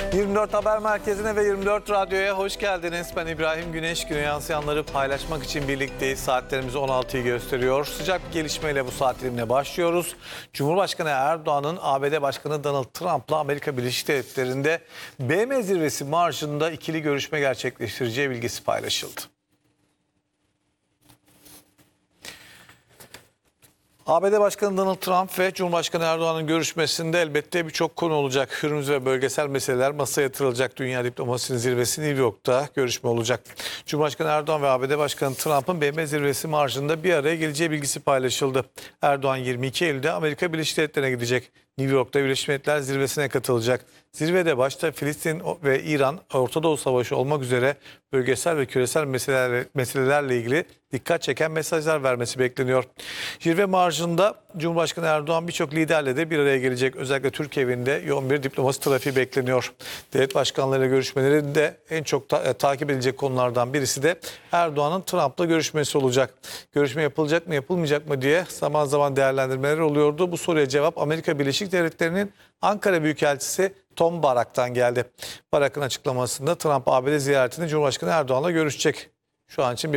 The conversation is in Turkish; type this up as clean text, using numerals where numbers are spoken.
24 Haber Merkezi'ne ve 24 Radyo'ya hoş geldiniz. Ben İbrahim Güneş. Güne yansıyanları paylaşmak için birlikteyiz. Saatlerimiz 16'yı gösteriyor. Sıcak bir gelişmeyle bu saat dilimine başlıyoruz. Cumhurbaşkanı Erdoğan'ın ABD Başkanı Donald Trump'la Amerika Birleşik Devletleri'nde BM zirvesi marşında ikili görüşme gerçekleştireceği bilgisi paylaşıldı. ABD Başkanı Donald Trump ve Cumhurbaşkanı Erdoğan'ın görüşmesinde elbette birçok konu olacak. Hürmüz ve bölgesel meseleler masaya yatırılacak. Dünya diplomasinin zirvesi New York'ta görüşme olacak. Cumhurbaşkanı Erdoğan ve ABD Başkanı Trump'ın BM zirvesi marşında bir araya geleceği bilgisi paylaşıldı. Erdoğan 22 Eylül'de Amerika Birleşik Devletleri'ne gidecek. New York'ta Birleşmiş Milletler Zirvesi'ne katılacak. Zirvede başta Filistin ve İran, Orta Doğu Savaşı olmak üzere bölgesel ve küresel meselelerle ilgili dikkat çeken mesajlar vermesi bekleniyor. Zirve marjında Cumhurbaşkanı Erdoğan birçok liderle de bir araya gelecek. Özellikle Türk evinde yoğun bir diplomasi trafiği bekleniyor. Devlet başkanlarıyla görüşmelerinde en çok takip edilecek konulardan birisi de Erdoğan'ın Trump'la görüşmesi olacak. Görüşme yapılacak mı yapılmayacak mı diye zaman zaman değerlendirmeler oluyordu. Bu soruya cevap Amerika Birleşik Devletleri'nin Ankara Büyükelçisi Tom Barak'tan geldi. Barak'ın açıklamasında Trump ABD ziyaretinde Cumhurbaşkanı Erdoğan'la görüşecek. Şu an için bir